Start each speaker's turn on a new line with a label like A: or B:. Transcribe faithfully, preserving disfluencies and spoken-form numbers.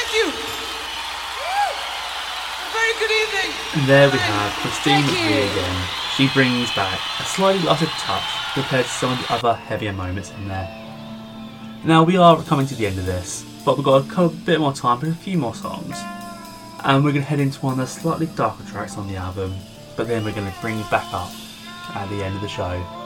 A: Thank you. A very good evening.
B: And there we have Christine McVie again. She brings back a slightly lighter touch compared to some of the other heavier moments in there. Now we are coming to the end of this, but we've got a couple, bit more time for a few more songs. And we're going to head into one of the slightly darker tracks on the album, but then we're going to bring it back up at the end of the show.